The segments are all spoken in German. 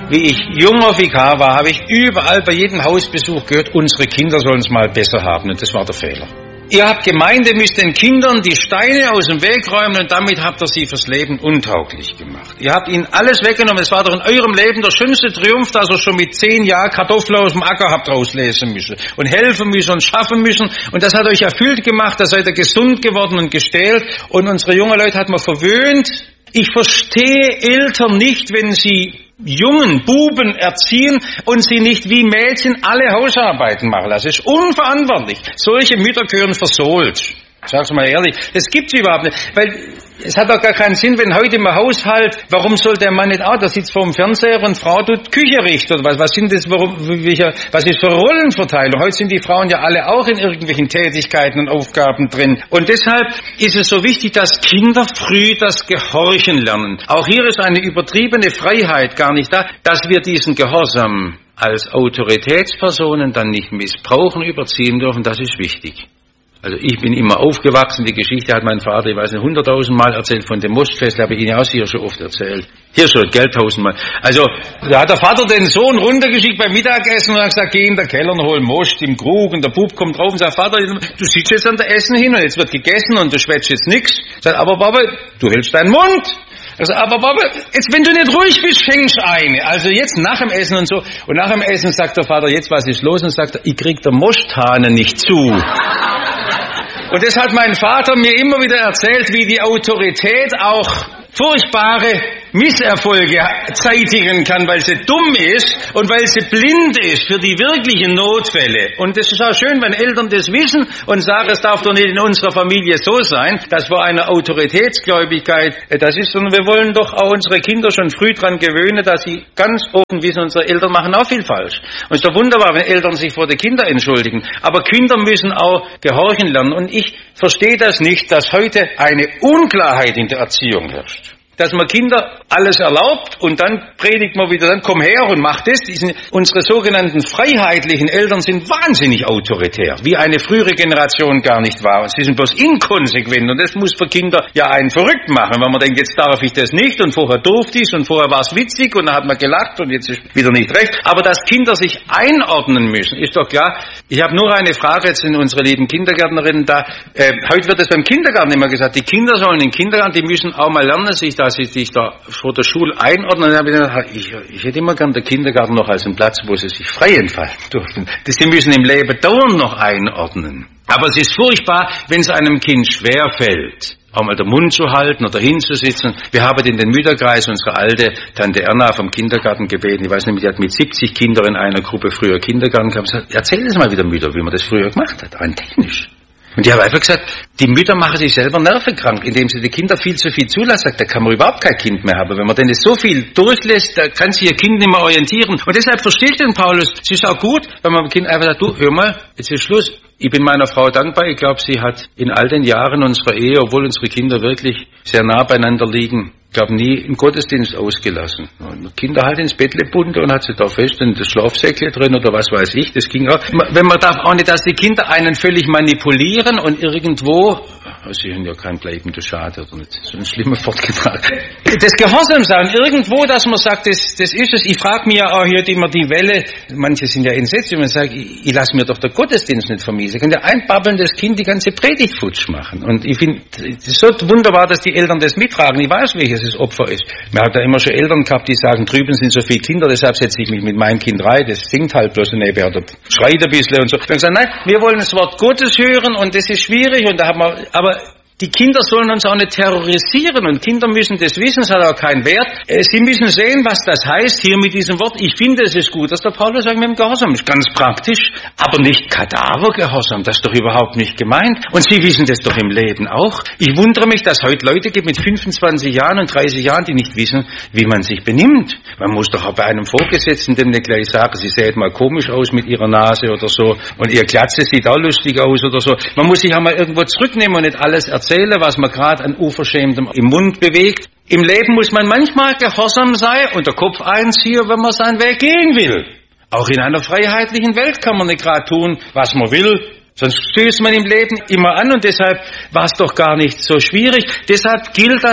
wie ich junger Vikar war, habe ich überall bei jedem Hausbesuch gehört, unsere Kinder sollen es mal besser haben. Und das war der Fehler. Ihr habt gemeint, ihr müsst den Kindern die Steine aus dem Weg räumen und damit habt ihr sie fürs Leben untauglich gemacht. Ihr habt ihnen alles weggenommen. Es war doch in eurem Leben der schönste Triumph, dass ihr schon mit 10 Jahren Kartoffeln aus dem Acker habt rauslesen müssen und helfen müssen und schaffen müssen. Und das hat euch erfüllt gemacht, da seid ihr gesund geworden und gestählt. Und unsere jungen Leute hat man verwöhnt. Ich verstehe Eltern nicht, wenn sie jungen Buben erziehen und sie nicht wie Mädchen alle Hausarbeiten machen lassen. Das ist unverantwortlich. Solche Mütter gehören versohlt. Sag's mal ehrlich, das gibt's überhaupt nicht, weil es hat doch gar keinen Sinn, wenn heute im Haushalt, warum soll der Mann nicht da sitzt vor dem Fernseher und Frau tut Küche richten oder was sind das, was ist für Rollenverteilung? Heute sind die Frauen ja alle auch in irgendwelchen Tätigkeiten und Aufgaben drin und deshalb ist es so wichtig, dass Kinder früh das Gehorchen lernen. Auch hier ist eine übertriebene Freiheit gar nicht da, dass wir diesen Gehorsam als Autoritätspersonen dann nicht missbrauchen, überziehen dürfen, das ist wichtig. Also ich bin immer aufgewachsen, die Geschichte hat mein Vater, ich weiß nicht, 100.000 Mal erzählt von dem Mostfest, habe ich Ihnen auch sicher schon oft erzählt. Hier schon, gell, 1000 Mal. Also, da hat der Vater den Sohn runtergeschickt beim Mittagessen und hat gesagt, geh in der Keller und hol Most im Krug und der Bub kommt drauf und sagt, Vater, du sitzt jetzt an der Essen hin und jetzt wird gegessen und du schwätzt jetzt nix. Sagt, aber Papa, du hältst deinen Mund. Also, aber Papa, jetzt wenn du nicht ruhig bist, schenkst eine. Also jetzt nach dem Essen und so. Und nach dem Essen sagt der Vater, jetzt was ist los? Und sagt er, ich krieg der Mosthahne nicht zu. Und das hat mein Vater mir immer wieder erzählt, wie die Autorität auch furchtbare Misserfolge zeitigen kann, weil sie dumm ist und weil sie blind ist für die wirklichen Notfälle. Und das ist auch schön, wenn Eltern das wissen und sagen, es darf doch nicht in unserer Familie so sein, dass vor einer Autoritätsgläubigkeit das ist, sondern wir wollen doch auch unsere Kinder schon früh dran gewöhnen, dass sie ganz offen wissen, unsere Eltern machen auch viel falsch. Und es ist doch wunderbar, wenn Eltern sich vor den Kindern entschuldigen. Aber Kinder müssen auch gehorchen lernen. Und ich verstehe das nicht, dass heute eine Unklarheit in der Erziehung herrscht. Dass man Kinder alles erlaubt und dann predigt man wieder, dann komm her und mach das. Unsere sogenannten freiheitlichen Eltern sind wahnsinnig autoritär, wie eine frühere Generation gar nicht war. Sie sind bloß inkonsequent und das muss für Kinder ja einen verrückt machen, wenn man denkt, jetzt darf ich das nicht und vorher durfte ich und vorher war es witzig und dann hat man gelacht und jetzt ist wieder nicht recht. Aber dass Kinder sich einordnen müssen, ist doch klar. Ich habe nur eine Frage jetzt in unsere lieben Kindergärtnerinnen da. Heute wird es beim Kindergarten immer gesagt, die Kinder sollen in den Kindergarten, die müssen auch mal lernen, sich da vor der Schule einordnen. Ich hätte immer gern den Kindergarten noch als einen Platz, wo sie sich frei entfalten durften. Sie müssen im Leben dauernd noch einordnen. Aber es ist furchtbar, wenn es einem Kind schwerfällt, auch mal den Mund zu halten oder hinzusitzen. Wir haben in den Mütterkreis unsere alte Tante Erna vom Kindergarten gebeten. Ich weiß nicht, die hat mit 70 Kindern in einer Gruppe früher Kindergarten gehabt. Erzähl es mal wieder, Mütter, wie man das früher gemacht hat, rein technisch. Und die haben einfach gesagt, die Mütter machen sich selber nervenkrank, indem sie die Kinder viel zu viel zulassen. Da kann man überhaupt kein Kind mehr haben. Wenn man denen so viel durchlässt, da kann sich ihr Kind nicht mehr orientieren. Und deshalb verstehe ich den Paulus. Es ist auch gut, wenn man dem Kind einfach sagt, du, hör mal, jetzt ist Schluss. Ich bin meiner Frau dankbar. Ich glaube, sie hat in all den Jahren unserer Ehe, obwohl unsere Kinder wirklich sehr nah beieinander liegen, ich glaube, nie im Gottesdienst ausgelassen. Und die Kinder halt ins Bett gebunden und hat sie da fest in das Schlafsäckchen drin oder was weiß ich. Das ging auch. Wenn man darf auch nicht, dass die Kinder einen völlig manipulieren und irgendwo, sie haben ja kein bleibendes Schade oder nicht, so ein schlimmer Fortgetragen. Das Gehorsam sein, irgendwo, dass man sagt, das ist es. Ich frage mich ja auch hier immer die Welle, manche sind ja entsetzt, wenn man sagt, ich lasse mir doch der Gottesdienst nicht vermiesen. Sie können ja ein babbelndes Kind die ganze Predigt futsch machen. Und ich finde, es ist so wunderbar, dass die Eltern das mittragen. Ich weiß, welches das Opfer ist. Man hat da immer schon Eltern gehabt, die sagen, drüben sind so viele Kinder, deshalb setze ich mich mit meinem Kind rein, das singt halt bloß nebenher oder schreit ein bisschen und so. Dann sagen, nein, wir wollen das Wort Gottes hören und das ist schwierig und da haben wir, aber die Kinder sollen uns auch nicht terrorisieren und Kinder müssen das wissen, es hat auch keinen Wert. Sie müssen sehen, was das heißt hier mit diesem Wort. Ich finde, es ist gut, dass der Paulus sagt, mit dem Gehorsam ist ganz praktisch, aber nicht Kadavergehorsam, das ist doch überhaupt nicht gemeint. Und Sie wissen das doch im Leben auch. Ich wundere mich, dass heute Leute gibt mit 25 Jahren und 30 Jahren, die nicht wissen, wie man sich benimmt. Man muss doch auch bei einem Vorgesetzten dem nicht gleich sagen, Sie sehen mal komisch aus mit Ihrer Nase oder so und Ihr Glatze sieht auch lustig aus oder so. Man muss sich auch mal irgendwo zurücknehmen und nicht alles erzählen, was man gerade an Unverschämtem im Mund bewegt. Im Leben muss man manchmal gehorsam sein und der Kopf einziehen, wenn man seinen Weg gehen will. Auch in einer freiheitlichen Welt kann man nicht gerade tun, was man will. Sonst stößt man im Leben immer an und deshalb war es doch gar nicht so schwierig. Deshalb gilt das,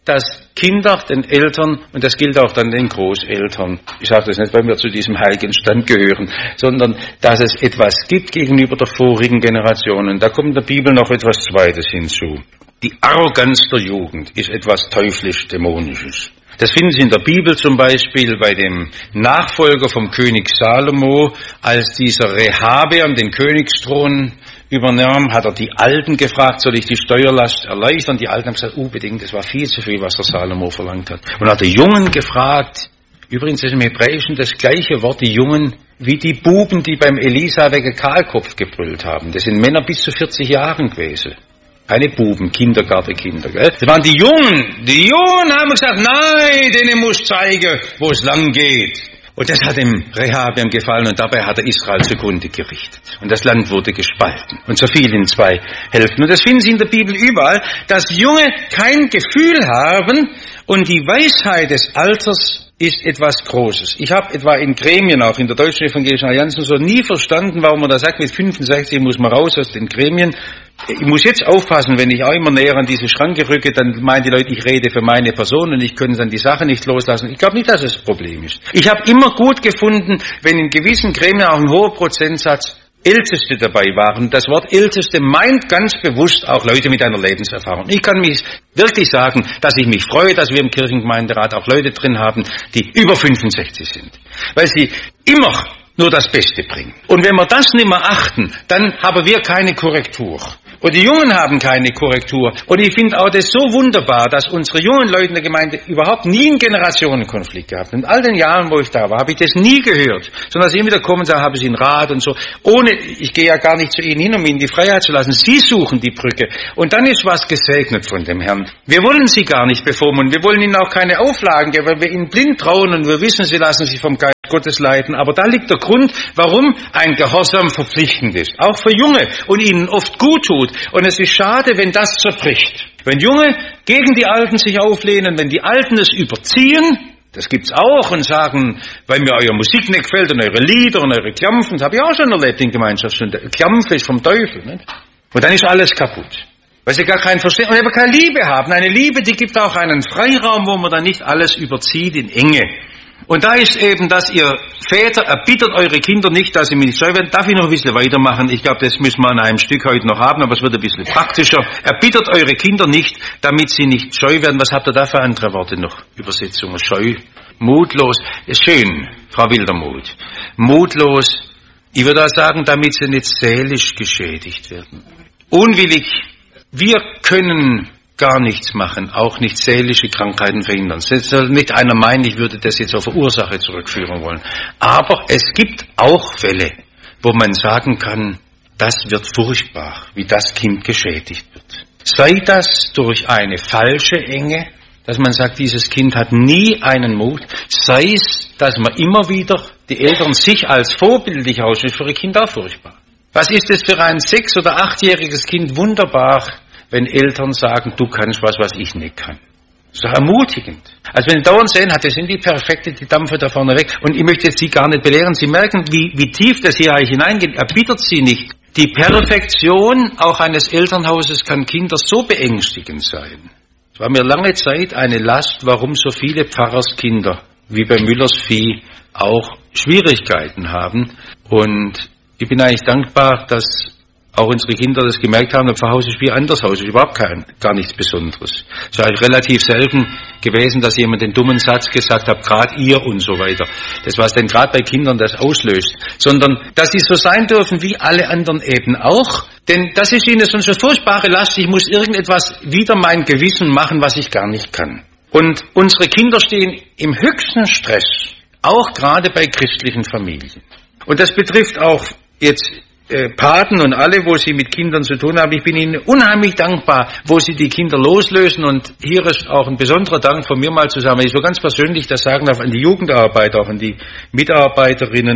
dass Kinder den Eltern, und das gilt auch dann den Großeltern, ich sage das nicht, weil wir zu diesem heiligen Stand gehören, sondern dass es etwas gibt gegenüber der vorigen Generation. Und da kommt in der Bibel noch etwas Zweites hinzu. Die Arroganz der Jugend ist etwas teuflisch-dämonisches. Das finden Sie in der Bibel zum Beispiel bei dem Nachfolger vom König Salomo, als dieser Rehabeam den Königsthron übernahm, hat er die Alten gefragt, soll ich die Steuerlast erleichtern? Die Alten haben gesagt, unbedingt, das war viel zu viel, was der Salomo verlangt hat. Und hat die Jungen gefragt, übrigens ist im Hebräischen das gleiche Wort, die Jungen, wie die Buben, die beim Elisa wegen Kahlkopf gebrüllt haben. Das sind Männer bis zu 40 Jahren gewesen. Keine Buben, Kindergartenkinder, gell? Das waren die Jungen. Die Jungen haben gesagt, nein, denen muss zeigen, wo es lang geht. Und das hat dem Rehabeam gefallen und dabei hat er Israel zugrunde gerichtet. Und das Land wurde gespalten und zerfiel in 2 Hälften. Und das finden Sie in der Bibel überall, dass Junge kein Gefühl haben und die Weisheit des Alters ist etwas Großes. Ich habe etwa in Gremien, auch in der Deutschen Evangelischen Allianz, so nie verstanden, warum man da sagt, mit 65 muss man raus aus den Gremien. Ich muss jetzt aufpassen, wenn ich auch immer näher an diese Schranke rücke, dann meinen die Leute, ich rede für meine Person und ich könnte dann die Sache nicht loslassen. Ich glaube nicht, dass es ein Problem ist. Ich habe immer gut gefunden, wenn in gewissen Gremien auch ein hoher Prozentsatz Älteste dabei waren. Das Wort Älteste meint ganz bewusst auch Leute mit einer Lebenserfahrung. Ich kann mich wirklich sagen, dass ich mich freue, dass wir im Kirchengemeinderat auch Leute drin haben, die über 65 sind. Weil sie immer nur das Beste bringen. Und wenn wir das nicht mehr achten, dann haben wir keine Korrektur. Und die Jungen haben keine Korrektur. Und ich finde auch das so wunderbar, dass unsere jungen Leute in der Gemeinde überhaupt nie einen Generationenkonflikt gehabt haben. In all den Jahren, wo ich da war, habe ich das nie gehört. Sondern dass sie immer wieder kommen und sagen, haben sie einen Rat und so. Ich gehe ja gar nicht zu ihnen hin, um ihnen die Freiheit zu lassen. Sie suchen die Brücke. Und dann ist was gesegnet von dem Herrn. Wir wollen sie gar nicht bevormunden. Wir wollen ihnen auch keine Auflagen geben, weil wir ihnen blind trauen und wir wissen, sie lassen sich vom Geist Gottes leiten. Aber da liegt der Grund, warum ein Gehorsam verpflichtend ist. Auch für Junge und ihnen oft gut tut. Und es ist schade, wenn das zerbricht. Wenn Junge gegen die Alten sich auflehnen, wenn die Alten es überziehen, das gibt's auch, und sagen, weil mir eure Musik nicht gefällt und eure Lieder und eure Klampfen, das habe ich auch schon erlebt in Gemeinschaftsstunde. Klampfe ist vom Teufel, nicht? Und dann ist alles kaputt. Weil sie gar kein Verständnis und aber keine Liebe haben. Eine Liebe, die gibt auch einen Freiraum, wo man dann nicht alles überzieht in Enge. Und da ist eben, dass ihr Väter erbittert eure Kinder nicht, dass sie mich nicht scheu werden. Darf ich noch ein bisschen weitermachen? Ich glaube, das müssen wir an einem Stück heute noch haben, aber es wird ein bisschen praktischer. Erbittert eure Kinder nicht, damit sie nicht scheu werden. Was habt ihr da für andere Worte noch? Übersetzungen. Scheu, mutlos. Ist schön, Frau Wildermuth. Mutlos. Ich würde auch sagen, damit sie nicht seelisch geschädigt werden. Unwillig. Wir können gar nichts machen, auch nicht seelische Krankheiten verhindern. Es soll nicht einer meinen, ich würde das jetzt auf eine Ursache zurückführen wollen. Aber es gibt auch Fälle, wo man sagen kann, das wird furchtbar, wie das Kind geschädigt wird. Sei das durch eine falsche Enge, dass man sagt, dieses Kind hat nie einen Mut, sei es, dass man immer wieder die Eltern sich als vorbildlich ausstellt, für ihr Kind auch furchtbar. Was ist es für ein 6- oder 8-jähriges Kind wunderbar, wenn Eltern sagen, du kannst was ich nicht kann. Das ist doch ermutigend. Also wenn Sie dauernd sehen, das sind die Perfekte, die dampfen da vorne weg. Und ich möchte jetzt Sie gar nicht belehren. Sie merken, wie tief das hier eigentlich hineingeht. Erbittert Sie nicht. Die Perfektion auch eines Elternhauses kann Kinder so beängstigend sein. Es war mir lange Zeit eine Last, warum so viele Pfarrerskinder, wie bei Müllers Vieh, auch Schwierigkeiten haben. Und ich bin eigentlich dankbar, dass auch unsere Kinder das gemerkt haben, ein Pfarrhaus ist wie ein anderes Haus, ist überhaupt gar nichts Besonderes. Es ist eigentlich relativ selten gewesen, dass jemand den dummen Satz gesagt hat, gerade ihr und so weiter. Das, was denn gerade bei Kindern das auslöst. Sondern, dass die so sein dürfen wie alle anderen eben auch. Denn das ist ihnen sonst eine furchtbare Last. Ich muss irgendetwas wider mein Gewissen machen, was ich gar nicht kann. Und unsere Kinder stehen im höchsten Stress. Auch gerade bei christlichen Familien. Und das betrifft auch jetzt Paten und alle, wo sie mit Kindern zu tun haben. Ich bin ihnen unheimlich dankbar, wo sie die Kinder loslösen. Und hier ist auch ein besonderer Dank von mir mal zusammen. Ich so ganz persönlich das sagen darf an die Jugendarbeit, auch an die Mitarbeiterinnen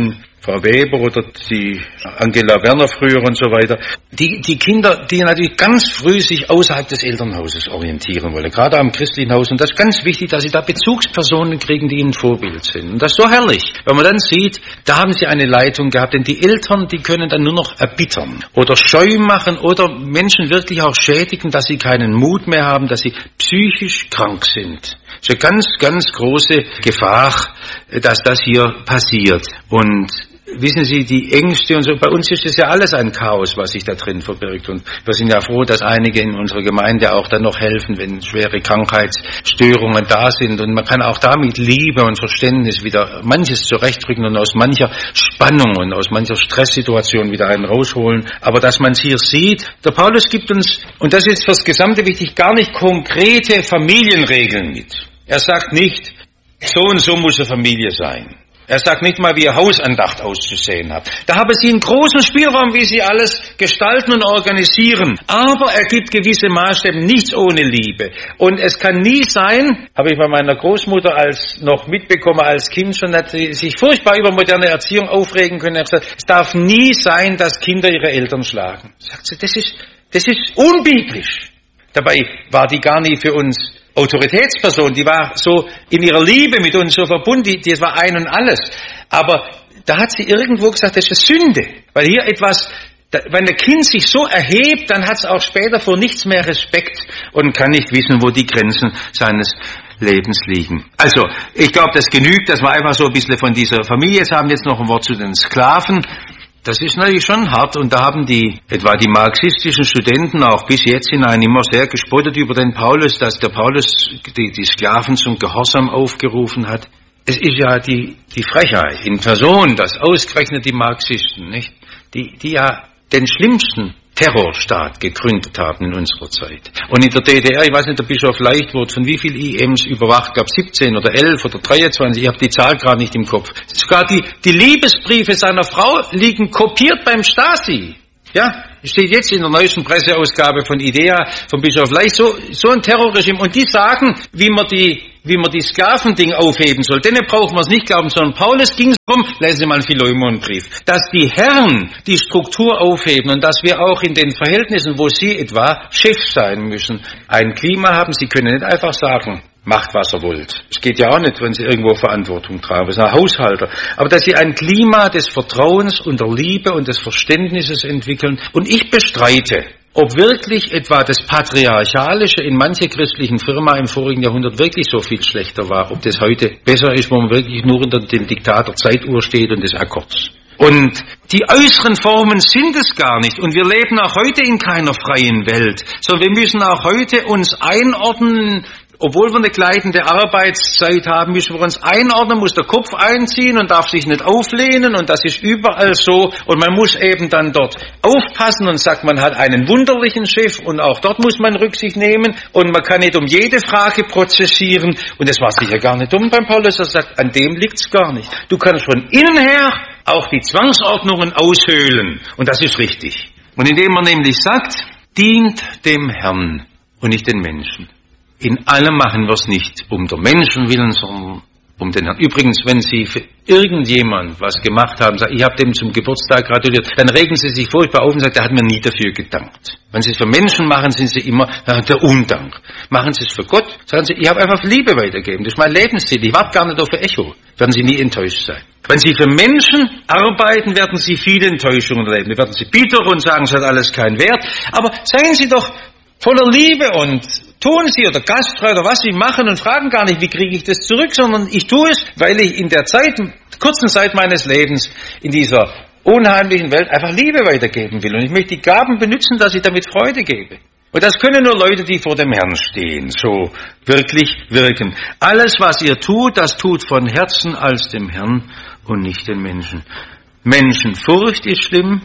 Frau Weber oder die Angela Werner früher und so weiter. Die Kinder, die natürlich ganz früh sich außerhalb des Elternhauses orientieren wollen, gerade am christlichen Haus. Und das ist ganz wichtig, dass sie da Bezugspersonen kriegen, die ihnen Vorbild sind. Und das ist so herrlich, wenn man dann sieht, da haben sie eine Leitung gehabt, denn die Eltern, die können dann nur noch erbittern oder scheu machen oder Menschen wirklich auch schädigen, dass sie keinen Mut mehr haben, dass sie psychisch krank sind. Das ist eine ganz, ganz große Gefahr, dass das hier passiert. Und wissen Sie, die Ängste und so, bei uns ist das ja alles ein Chaos, was sich da drin verbirgt. Und wir sind ja froh, dass einige in unserer Gemeinde auch dann noch helfen, wenn schwere Krankheitsstörungen da sind. Und man kann auch da mit Liebe und Verständnis wieder manches zurechtrücken und aus mancher Spannung und aus mancher Stresssituation wieder einen rausholen. Aber dass man es hier sieht, der Paulus gibt uns, und das ist fürs Gesamte wichtig, gar nicht konkrete Familienregeln mit. Er sagt nicht, so und so muss eine Familie sein. Er sagt nicht mal, wie ihr Hausandacht auszusehen hat. Da haben Sie einen großen Spielraum, wie Sie alles gestalten und organisieren. Aber er gibt gewisse Maßstäbe, nichts ohne Liebe. Und es kann nie sein, habe ich bei meiner Großmutter als noch mitbekommen, als Kind schon, hat sie sich furchtbar über moderne Erziehung aufregen können. Er hat gesagt, es darf nie sein, dass Kinder ihre Eltern schlagen. Sagt sie, das ist unbiblisch. Dabei war die gar nie für uns Autoritätsperson, die war so in ihrer Liebe mit uns so verbunden, das war ein und alles. Aber da hat sie irgendwo gesagt, das ist Sünde. Weil hier etwas, wenn ein Kind sich so erhebt, dann hat es auch später vor nichts mehr Respekt und kann nicht wissen, wo die Grenzen seines Lebens liegen. Also, ich glaube, das genügt, das war einfach so ein bisschen von dieser Familie. Jetzt haben wir jetzt noch ein Wort zu den Sklaven. Das ist natürlich schon hart und da haben etwa die marxistischen Studenten auch bis jetzt hinein immer sehr gespottet über den Paulus, dass der Paulus die Sklaven zum Gehorsam aufgerufen hat. Es ist ja die Frechheit in Person, dass ausgerechnet die Marxisten, nicht, die ja den schlimmsten Terrorstaat gegründet haben in unserer Zeit. Und in der DDR, ich weiß nicht, der Bischof Leichtwood, von wie viel IMs überwacht, gab 17 oder 11 oder 23, ich habe die Zahl gerade nicht im Kopf. Sogar die Liebesbriefe seiner Frau liegen kopiert beim Stasi. Ja, steht jetzt in der neuesten Presseausgabe von IDEA, vom Bischof Leicht, so ein Terrorregime. Und die sagen, wie man die Sklavending aufheben soll. Denen brauchen wir es nicht glauben, sondern Paulus ging es darum, lesen Sie mal einen Philemonbrief, dass die Herren die Struktur aufheben und dass wir auch in den Verhältnissen, wo sie etwa Chef sein müssen, ein Klima haben. Sie können nicht einfach sagen, macht, was ihr wollt. Es geht ja auch nicht, wenn Sie irgendwo Verantwortung tragen. Das sind Haushalter. Aber dass Sie ein Klima des Vertrauens und der Liebe und des Verständnisses entwickeln. Und ich bestreite, ob wirklich etwa das Patriarchalische in manche christlichen Firma im vorigen Jahrhundert wirklich so viel schlechter war, ob das heute besser ist, wo man wirklich nur unter dem Diktat der Zeituhr steht und des Akkords. Und die äußeren Formen sind es gar nicht. Und wir leben auch heute in keiner freien Welt, sondern wir müssen auch heute uns einordnen. Obwohl wir eine gleitende Arbeitszeit haben, müssen wir uns einordnen, muss der Kopf einziehen und darf sich nicht auflehnen und das ist überall so und man muss eben dann dort aufpassen und sagt, man hat einen wunderlichen Chef und auch dort muss man Rücksicht nehmen und man kann nicht um jede Frage prozessieren und das war sicher gar nicht dumm beim Paulus, er sagt, an dem liegt's gar nicht. Du kannst von innen her auch die Zwangsordnungen aushöhlen und das ist richtig. Und indem man nämlich sagt, dient dem Herrn und nicht den Menschen. In allem machen wir es nicht um der Menschen willen, sondern um den Herrn. Übrigens, wenn Sie für irgendjemand was gemacht haben, sagen, ich habe dem zum Geburtstag gratuliert, dann regen Sie sich furchtbar auf und sagen, der hat mir nie dafür gedankt. Wenn Sie es für Menschen machen, sind Sie immer der Undank. Machen Sie es für Gott, sagen Sie, ich habe einfach Liebe weitergeben. Das ist mein Lebensstil. Ich warte gar nicht auf ein Echo. Werden Sie nie enttäuscht sein. Wenn Sie für Menschen arbeiten, werden Sie viele Enttäuschungen erleben. Dann werden Sie bitter und sagen, es hat alles keinen Wert. Aber seien Sie doch voller Liebe und tun Sie oder gastfrei oder was Sie machen und fragen gar nicht, wie kriege ich das zurück, sondern ich tue es, weil ich in der kurzen Zeit meines Lebens in dieser unheimlichen Welt einfach Liebe weitergeben will. Und ich möchte die Gaben benutzen, dass ich damit Freude gebe. Und das können nur Leute, die vor dem Herrn stehen, so wirklich wirken. Alles, was ihr tut, das tut von Herzen als dem Herrn und nicht den Menschen. Menschenfurcht ist schlimm,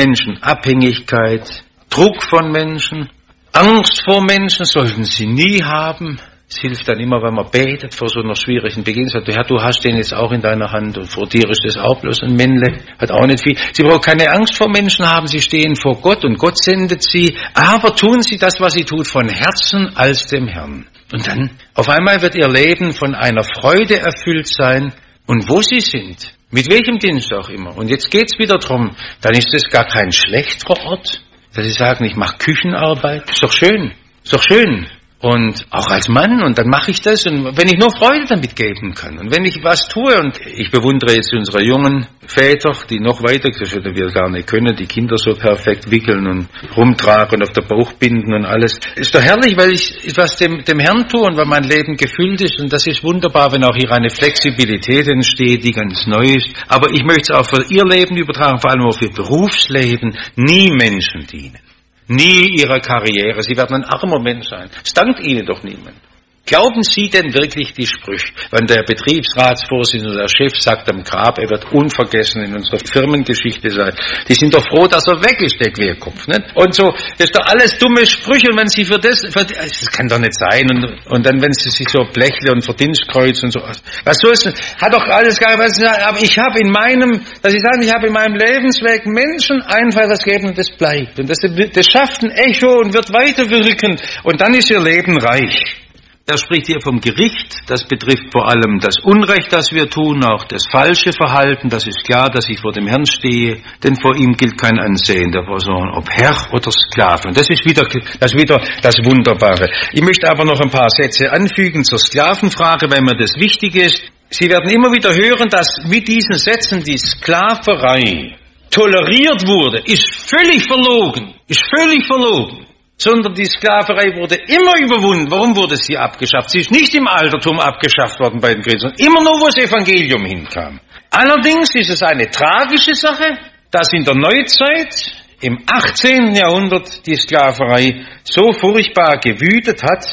Menschenabhängigkeit, Druck von Menschen, Angst vor Menschen sollten Sie nie haben. Es hilft dann immer, wenn man betet vor so einer schwierigen Beginn. Sagt, Herr, du hast den jetzt auch in deiner Hand und vor dir ist das auch bloß ein Männle, hat auch nicht viel. Sie brauchen keine Angst vor Menschen haben, Sie stehen vor Gott und Gott sendet Sie. Aber tun Sie das, was Sie tut, von Herzen als dem Herrn. Und dann, auf einmal wird Ihr Leben von einer Freude erfüllt sein. Und wo Sie sind, Mit welchem Dienst auch immer. Und jetzt geht's wieder drum, dann ist es gar kein schlechterer Ort, dass Sie sagen, ich mache Küchenarbeit. Ist doch schön. Ist doch schön. Und auch als Mann, und dann mache ich das, und wenn ich nur Freude damit geben kann, und wenn ich was tue, und ich bewundere jetzt unsere jungen Väter, die noch weiter, das hätten wir gar nicht können, die Kinder so perfekt wickeln und rumtragen und auf der Bauch binden und alles. Ist doch herrlich, weil ich was dem Herrn tue und weil mein Leben gefüllt ist, und das ist wunderbar, wenn auch hier eine Flexibilität entsteht, die ganz neu ist. Aber ich möchte es auch für Ihr Leben übertragen, vor allem auch für Berufsleben, nie Menschen dienen. Nie ihrer Karriere. Sie werden ein armer Mensch sein. Es dankt Ihnen doch niemand. Glauben Sie denn wirklich die Sprüche, wenn der Betriebsratsvorsitzende, der Chef sagt am Grab, er wird unvergessen in unserer Firmengeschichte sein. Die sind doch froh, dass er weg ist, der Querkopf, nicht? Und so, das ist doch alles dumme Sprüche, und wenn Sie das kann doch nicht sein, und dann, wenn Sie sich so Blechle und Verdienstkreuz und so, was soll es denn? Hat doch alles gar nicht, aber ich habe in meinem Lebensweg Menschen Einfaches gegeben, und das bleibt. Und das schafft ein Echo und wird weiterwirken, und dann ist Ihr Leben reich. Er spricht hier vom Gericht, das betrifft vor allem das Unrecht, das wir tun, auch das falsche Verhalten, das ist klar, dass ich vor dem Herrn stehe, denn vor ihm gilt kein Ansehen der Person, ob Herr oder Sklave. Und das ist wieder das Wunderbare. Ich möchte aber noch ein paar Sätze anfügen zur Sklavenfrage, weil mir das wichtig ist. Sie werden immer wieder hören, dass mit diesen Sätzen die Sklaverei toleriert wurde, ist völlig verlogen. Sondern die Sklaverei wurde immer überwunden. Warum wurde sie abgeschafft? Sie ist nicht im Altertum abgeschafft worden bei den Christen, immer nur, wo das Evangelium hinkam. Allerdings ist es eine tragische Sache, dass in der Neuzeit, im 18. Jahrhundert, die Sklaverei so furchtbar gewütet hat,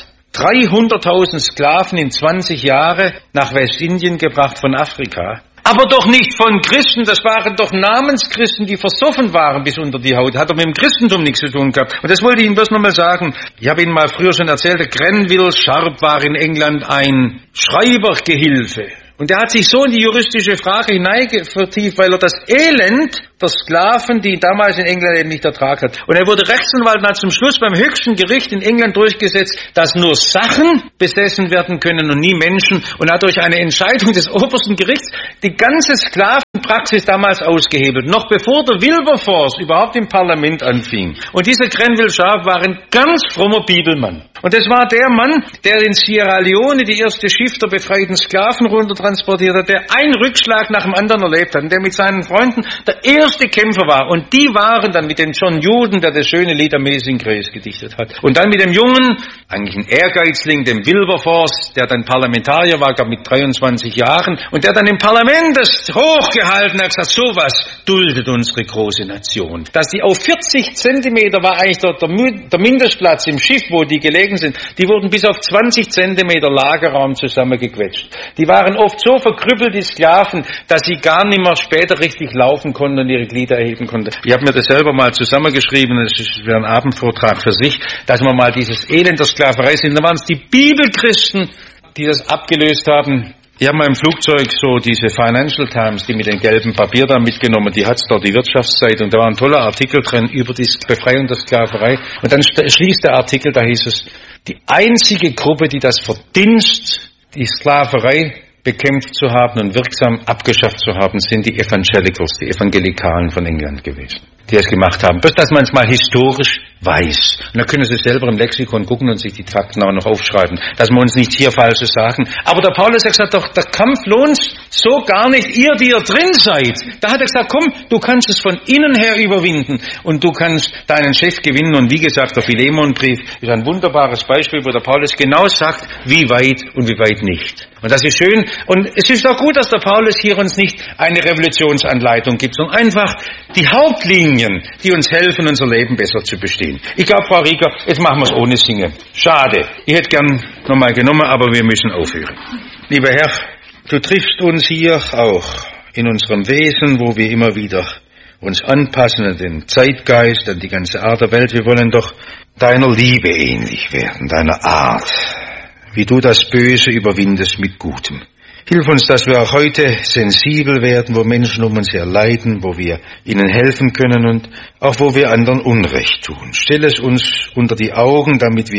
300.000 Sklaven in 20 Jahre nach Westindien gebracht von Afrika. Aber doch nicht von Christen, das waren doch Namenschristen, die versoffen waren bis unter die Haut. Hat doch mit dem Christentum nichts zu tun gehabt. Und das wollte ich Ihnen bloß nochmal sagen. Ich habe Ihnen mal früher schon erzählt, der Grenville Sharp war in England ein Schreibergehilfe. Und er hat sich so in die juristische Frage vertieft, weil er das Elend der Sklaven, die damals in England eben nicht ertragen hat. Und er wurde Rechtsanwalt und hat zum Schluss beim höchsten Gericht in England durchgesetzt, dass nur Sachen besessen werden können und nie Menschen. Und hat durch eine Entscheidung des obersten Gerichts die ganze Sklavenpraxis damals ausgehebelt, noch bevor der Wilberforce überhaupt im Parlament anfing. Und dieser Grenville Sharp war ein ganz frommer Bibelmann. Und das war der Mann, der in Sierra Leone die erste Schiff der befreiten Sklaven runtertransportiert hat, der einen Rückschlag nach dem anderen erlebt hat und der mit seinen Freunden der erste Kämpfer war. Und die waren dann mit dem John Juden, der das schöne Lied Amazing Grace gedichtet hat. Und dann mit dem jungen, eigentlich ein Ehrgeizling, dem Wilberforce, der dann Parlamentarier war, glaube mit 23 Jahren, und der dann im Parlament das hochgehalten hat, gesagt, sowas duldet unsere große Nation. Dass die auf 40 Zentimeter war eigentlich der Mindestplatz im Schiff, wo die gelegen sind, die wurden bis auf 20 Zentimeter Lagerraum zusammengequetscht. Die waren oft so verkrüppelt, die Sklaven, dass sie gar nicht mehr später richtig laufen konnten und ihre Glieder erheben konnten. Ich habe mir das selber mal zusammengeschrieben, das wäre ein Abendvortrag für sich, dass wir mal dieses Elend der Sklaverei sind. Da waren es die Bibelchristen, die das abgelöst haben. Ich habe mal im Flugzeug so diese Financial Times, die mit dem gelben Papier da mitgenommen, die hat's dort, die Wirtschaftszeitung, da war ein toller Artikel drin über die Befreiung der Sklaverei. Und dann schließt der Artikel, da hieß es, die einzige Gruppe, die das verdienst, die Sklaverei bekämpft zu haben und wirksam abgeschafft zu haben, sind die Evangelicals, die Evangelikalen von England gewesen, die es gemacht haben. Bis das man es mal historisch weiß. Und dann können Sie selber im Lexikon gucken und sich die Fakten auch noch aufschreiben, dass wir uns nicht hier Falsches sagen. Aber der Paulus hat gesagt, doch, der Kampf lohnt so gar nicht, ihr, die ihr drin seid. Da hat er gesagt, komm, du kannst es von innen her überwinden und du kannst deinen Chef gewinnen. Und wie gesagt, der Philemonbrief ist ein wunderbares Beispiel, wo der Paulus genau sagt, wie weit und wie weit nicht. Und das ist schön. Und es ist auch gut, dass der Paulus hier uns nicht eine Revolutionsanleitung gibt, sondern einfach die Hauptlinien, die uns helfen, unser Leben besser zu bestehen. Ich glaube, Frau Rieger, jetzt machen wir es ohne Singen. Schade. Ich hätte gern nochmal genommen, aber wir müssen aufhören. Lieber Herr, du triffst uns hier auch in unserem Wesen, wo wir immer wieder uns anpassen an den Zeitgeist, an die ganze Art der Welt. Wir wollen doch deiner Liebe ähnlich werden, deiner Art, wie du das Böse überwindest mit Gutem. Hilf uns, dass wir auch heute sensibel werden, wo Menschen um uns her leiden, wo wir ihnen helfen können und auch wo wir anderen Unrecht tun. Stell es uns unter die Augen, damit wir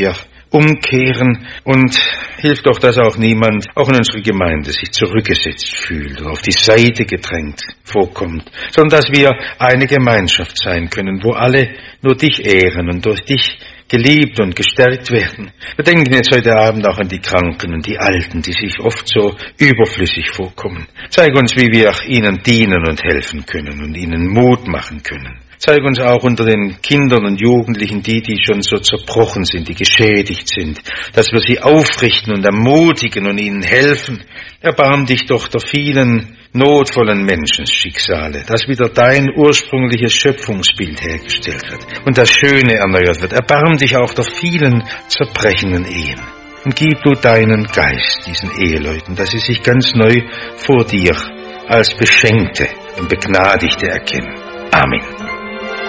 umkehren und hilf doch, dass auch niemand, auch in unserer Gemeinde, sich zurückgesetzt fühlt oder auf die Seite gedrängt vorkommt, sondern dass wir eine Gemeinschaft sein können, wo alle nur dich ehren und durch dich geliebt und gestärkt werden. Wir denken jetzt heute Abend auch an die Kranken und die Alten, die sich oft so überflüssig vorkommen. Zeig uns, wie wir ihnen dienen und helfen können und ihnen Mut machen können. Zeig uns auch unter den Kindern und Jugendlichen die schon so zerbrochen sind, die geschädigt sind, dass wir sie aufrichten und ermutigen und ihnen helfen. Erbarm dich doch der vielen notvollen Menschenschicksale, dass wieder dein ursprüngliches Schöpfungsbild hergestellt wird und das Schöne erneuert wird. Erbarm dich auch der vielen zerbrechenden Ehen und gib du deinen Geist diesen Eheleuten, dass sie sich ganz neu vor dir als Beschenkte und Begnadigte erkennen. Amen.